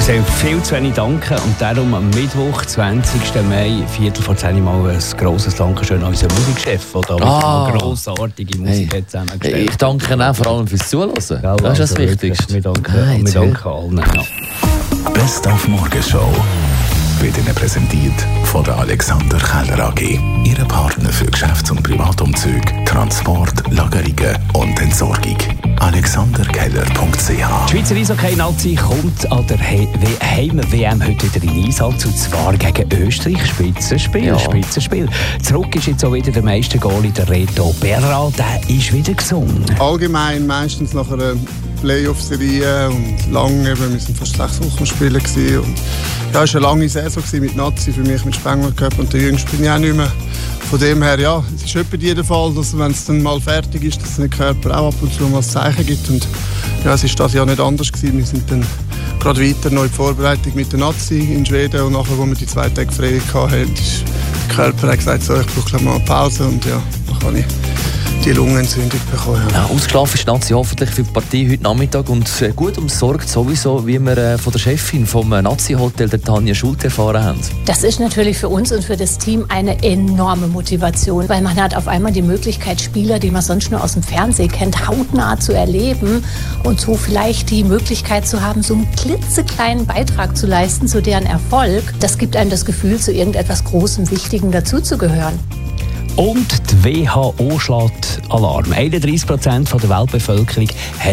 Sie haben viel zu wenig danken und darum am Mittwoch, 20. Mai, 9:45 mal ein grosses Dankeschön an unseren Musikchef, der da mit grossartige Musik zusammengestellt hat. Ich danke Ihnen auch vor allem fürs Zuhören. Ja, das ist das Wichtigste. Wir danken allen. Ja. Best auf Morgenshow wird Ihnen präsentiert von der Alexander Keller AG. Ihre Partner für Geschäfts- und Privatumzüge, Transport, Lagerungen und Entsorgung. alexanderkeller.ch. Die Schweizer Eishockey-Nazi kommt an der Heim-WM heute wieder in Einsatz, und zwar gegen Österreich. Spitzenspiel, Ja. Spitzenspiel. Zurück ist jetzt auch wieder der Meistergoalie, der Reto Berra. Der ist wieder gesungen. Allgemein meistens nach einer Playoff-Serie und lang, wir waren fast 6 Wochen spielen gewesen. Und ja, es war eine lange Saison mit Nazi, für mich mit Spengler Cup, und der Jüngste bin ich auch nicht mehr. Von dem her, ja, es ist etwa jeden Fall, dass wenn es dann mal fertig ist, dass der Körper auch ab und zu mal ein Zeichen gibt. Und ja, es ist das Jahr nicht anders gewesen. Wir sind dann gerade weiter noch in die Vorbereitung mit der Nazi in Schweden, und nachher, wo wir die 2 Tage frei hatten, ist der Körper hat gesagt, so, ich brauche mal eine Pause, und ja, dann kann ich die Lungenentzündung bekommen. Ja. Ausgeschlafen ist Nazi hoffentlich für die Partie heute Nachmittag, und gut umsorgt sowieso, wie wir von der Chefin vom Nazi-Hotel, der Tanja Schulte, erfahren haben. Das ist natürlich für uns und für das Team eine enorme Motivation, weil man hat auf einmal die Möglichkeit, Spieler, die man sonst nur aus dem Fernsehen kennt, hautnah zu erleben und so vielleicht die Möglichkeit zu haben, so einen klitzekleinen Beitrag zu leisten zu deren Erfolg. Das gibt einem das Gefühl, zu irgendetwas Großem, Wichtigem dazuzugehören. Und die WHO schlägt Alarm. 31% der Weltbevölkerung